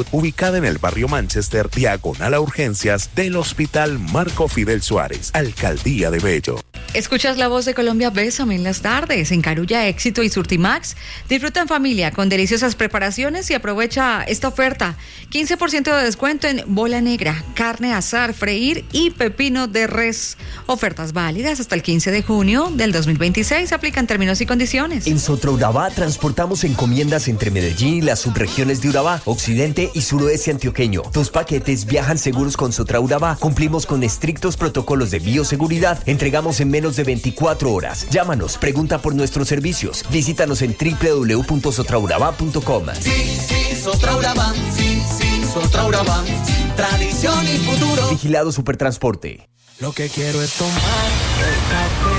Salud, ubicada en el barrio Manchester, diagonal a urgencias del Hospital Marco Fidel Suárez, Alcaldía de Bello. Escuchas La Voz de Colombia, Bésame en las tardes. En Carulla, Éxito y Surtimax. Disfruta en familia con deliciosas preparaciones y aprovecha esta oferta. 15% de descuento en bola negra, carne asar, freír y pepino de res. Ofertas válidas hasta el 15 de junio del 2026. Aplican términos y condiciones. En Sotraurabá transportamos encomiendas entre Medellín y las subregiones de Urabá, occidente y suroeste antioqueño. Tus paquetes viajan seguros con Sotraurabá. Cumplimos con estrictos protocolos de bioseguridad. Entregamos en menos de 24 horas. Llámanos, pregunta por nuestros servicios. Visítanos en www.sotraurabá.com. Sí, Sotraurabá. Sí, Sotraurabá. Tradición y futuro. Vigilado Supertransporte. Lo que quiero es tomar el café